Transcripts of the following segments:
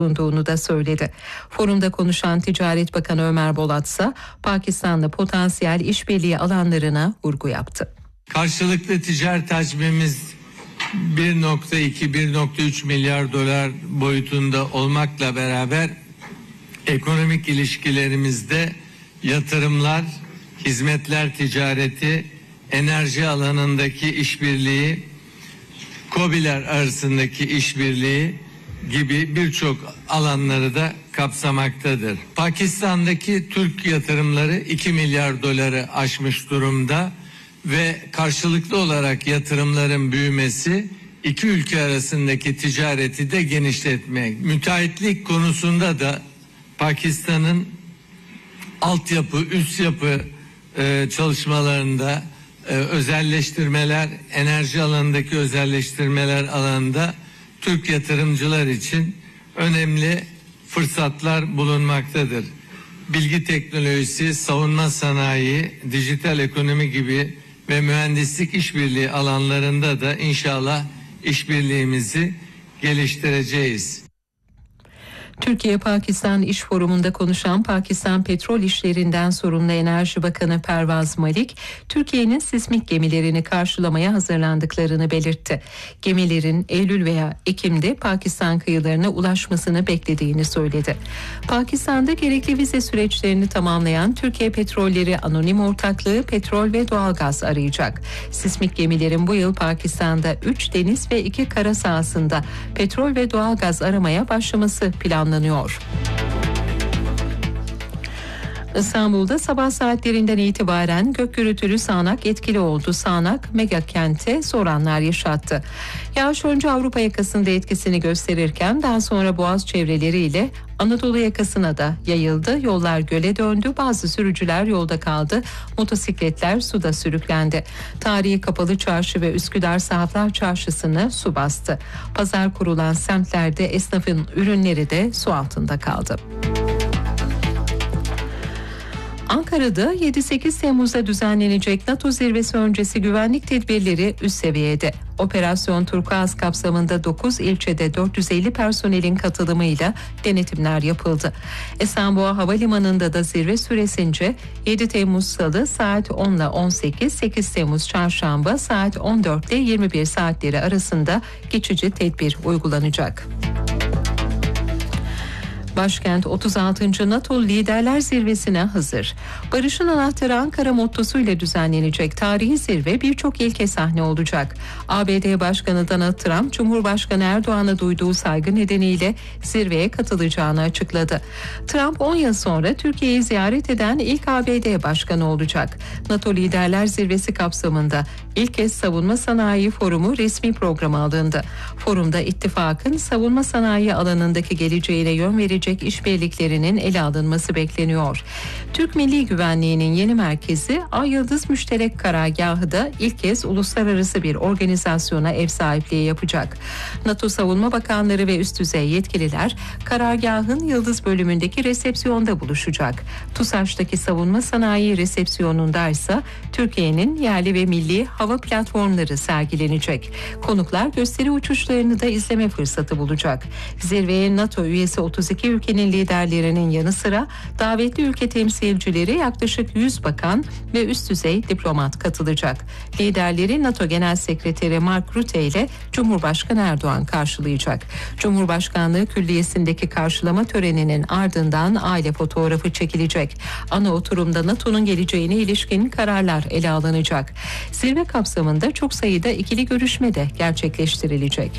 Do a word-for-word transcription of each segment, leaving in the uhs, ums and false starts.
bulunduğunu da söyledi. Forumda konuşan Ticaret Bakanı Ömer Bolat ise Pakistan'la potansiyel işbirliği alanlarına vurgu yaptı. Karşılıklı ticaret hacmimiz bir nokta iki - bir nokta üç milyar dolar boyutunda olmakla beraber ekonomik ilişkilerimizde yatırımlar, hizmetler ticareti, enerji alanındaki işbirliği, KOBİ'ler arasındaki işbirliği gibi birçok alanları da kapsamaktadır. Pakistan'daki Türk yatırımları iki milyar doları aşmış durumda ve karşılıklı olarak yatırımların büyümesi iki ülke arasındaki ticareti de genişletmek. Müteahhitlik konusunda da Pakistan'ın altyapı, üst yapı e, çalışmalarında e, özelleştirmeler, enerji alanındaki özelleştirmeler alanında Türk yatırımcılar için önemli fırsatlar bulunmaktadır. Bilgi teknolojisi, savunma sanayi, dijital ekonomi gibi ve mühendislik işbirliği alanlarında da inşallah işbirliğimizi geliştireceğiz. Türkiye-Pakistan İş Forumu'nda konuşan Pakistan Petrol İşlerinden sorumlu Enerji Bakanı Pervaz Malik, Türkiye'nin sismik gemilerini karşılamaya hazırlandıklarını belirtti. Gemilerin Eylül veya Ekim'de Pakistan kıyılarına ulaşmasını beklediğini söyledi. Pakistan'da gerekli vize süreçlerini tamamlayan Türkiye Petrolleri Anonim Ortaklığı petrol ve doğalgaz arayacak. Sismik gemilerin bu yıl Pakistan'da üç deniz ve iki kara sahasında petrol ve doğalgaz aramaya başlaması planlanıyor. İstanbul'da sabah saatlerinden itibaren gök gürültülü sağanak etkili oldu. Sağanak mega kente zor anlar yaşattı. Yağış önce Avrupa yakasında etkisini gösterirken daha sonra Boğaz çevreleriyle Anadolu yakasına da yayıldı. Yollar göle döndü. Bazı sürücüler yolda kaldı. Motosikletler suda sürüklendi. Tarihi Kapalı Çarşı ve Üsküdar Sahaflar Çarşısı'nı su bastı. Pazar kurulan semtlerde esnafın ürünleri de su altında kaldı. Ankara'da yedi sekiz Temmuz'da düzenlenecek NATO zirvesi öncesi güvenlik tedbirleri üst seviyede. Operasyon Turkuaz kapsamında dokuz ilçede dört yüz elli personelin katılımıyla denetimler yapıldı. Esenboğa Havalimanı'nda da zirve süresince yedi Temmuz Salı saat on ile on sekiz, sekiz Temmuz Çarşamba saat on dört ile yirmi bir saatleri arasında geçici tedbir uygulanacak. Başkent otuz altıncı NATO Liderler Zirvesi'ne hazır. Barışın anahtarı Ankara mottosuyla düzenlenecek tarihi zirve birçok ilke sahne olacak. A B D Başkanı Donald Trump, Cumhurbaşkanı Erdoğan'a duyduğu saygı nedeniyle zirveye katılacağını açıkladı. Trump on yıl sonra Türkiye'yi ziyaret eden ilk A B D Başkanı olacak. NATO Liderler Zirvesi kapsamında ilk kez Savunma Sanayi Forumu resmi programa alındı. Forumda ittifakın savunma sanayi alanındaki geleceğine yön verecek işbirliklerinin ele alınması bekleniyor. Türk Milli Güvenliği'nin yeni merkezi Ay Yıldız Müşterek Karargahı da ilk kez uluslararası bir organizasyona ev sahipliği yapacak. NATO Savunma Bakanları ve üst düzey yetkililer karargahın Yıldız bölümündeki resepsiyonda buluşacak. TUSAŞ'taki savunma sanayi resepsiyonunda ise Türkiye'nin yerli ve milli hava platformları sergilenecek. Konuklar gösteri uçuşlarını da izleme fırsatı bulacak. Zirveye NATO üyesi otuz iki ülkenin liderlerinin yanı sıra davetli ülke temsilcileri yaklaşık yüz bakan ve üst düzey diplomat katılacak. Liderleri NATO Genel Sekreteri Mark Rutte ile Cumhurbaşkanı Erdoğan karşılayacak. Cumhurbaşkanlığı Külliyesi'ndeki karşılama töreninin ardından aile fotoğrafı çekilecek. Ana oturumda NATO'nun geleceğine ilişkin kararlar ele alınacak. Zirve kapsamında çok sayıda ikili görüşme de gerçekleştirilecek.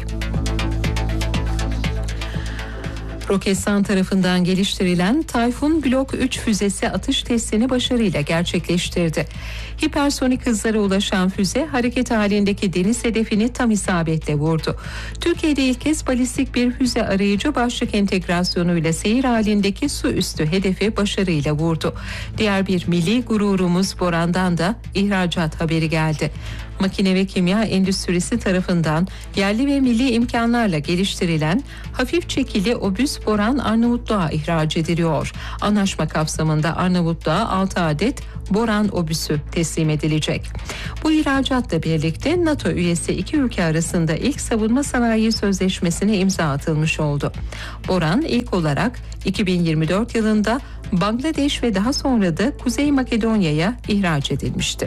Roketsan tarafından geliştirilen Tayfun Blok üç füzesi atış testini başarıyla gerçekleştirdi. Hipersonik hızlara ulaşan füze hareket halindeki deniz hedefini tam isabetle vurdu. Türkiye'de ilk kez balistik bir füze arayıcı başlık entegrasyonuyla seyir halindeki su üstü hedefi başarıyla vurdu. Diğer bir milli gururumuz Boran'dan da ihracat haberi geldi. Makine ve kimya endüstrisi tarafından yerli ve milli imkanlarla geliştirilen hafif çekili obüs boran Arnavutluğa ihraç ediliyor. Anlaşma kapsamında Arnavutluğa altı adet boran obüsü teslim edilecek. Bu ihracatla birlikte NATO üyesi iki ülke arasında ilk savunma sanayi sözleşmesine imza atılmış oldu. Boran ilk olarak iki bin yirmi dört yılında Bangladeş ve daha sonra da Kuzey Makedonya'ya ihraç edilmişti.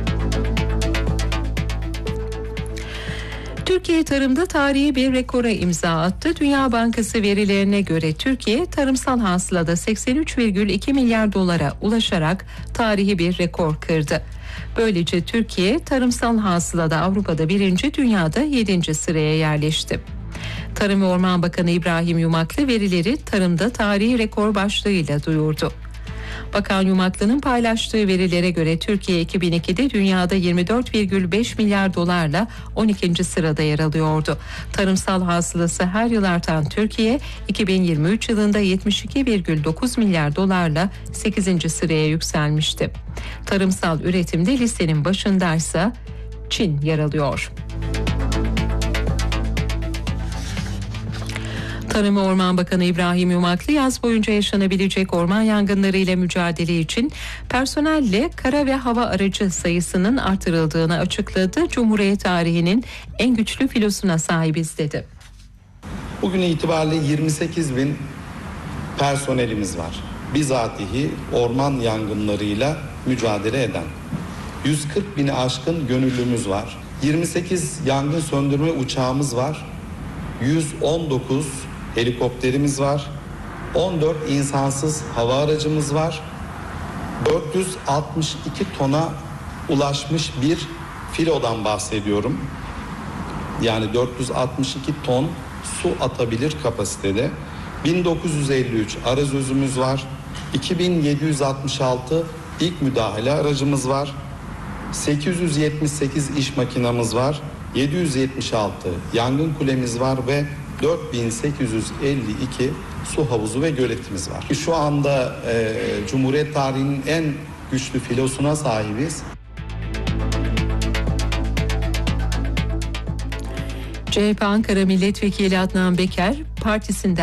Türkiye tarımda tarihi bir rekora imza attı. Dünya Bankası verilerine göre Türkiye tarımsal hasılada seksen üç virgül iki milyar dolara ulaşarak tarihi bir rekor kırdı. Böylece Türkiye tarımsal hasılada Avrupa'da birinci, dünyada yedinci sıraya yerleşti. Tarım ve Orman Bakanı İbrahim Yumaklı verileri tarımda tarihi rekor başlığıyla duyurdu. Bakan Yumaklı'nın paylaştığı verilere göre Türkiye iki bin ikide dünyada yirmi dört virgül beş milyar dolarla on ikinci sırada yer alıyordu. Tarımsal hasılası her yıl artan Türkiye iki bin yirmi üç yılında yetmiş iki virgül dokuz milyar dolarla sekizinci sıraya yükselmişti. Tarımsal üretimde listenin başındaysa Çin yer alıyor. Tarım ve Orman Bakanı İbrahim Yumaklı yaz boyunca yaşanabilecek orman yangınları ile mücadele için personelle kara ve hava aracı sayısının artırıldığını açıkladı. Cumhuriyet tarihinin en güçlü filosuna sahibiz dedi. Bugün itibariyle yirmi sekiz bin personelimiz var. Bizatihi orman yangınlarıyla mücadele eden. yüz kırk bini aşkın gönüllümüz var. yirmi sekiz yangın söndürme uçağımız var. yüz on dokuz helikopterimiz var. on dört insansız hava aracımız var. dört yüz altmış iki tona ulaşmış bir filodan bahsediyorum. Yani dört yüz altmış iki ton su atabilir kapasitede. bin dokuz yüz elli üç arazözümüz var. iki bin yedi yüz altmış altı ilk müdahale aracımız var. sekiz yüz yetmiş sekiz iş makinamız var. yedi yüz yetmiş altı yangın kulemiz var ve dört bin sekiz yüz elli iki su havuzu ve göletimiz var. Şu anda e, Cumhuriyet tarihinin en güçlü filosuna sahibiz. C H P Ankara Milletvekili Adnan Beker partisinden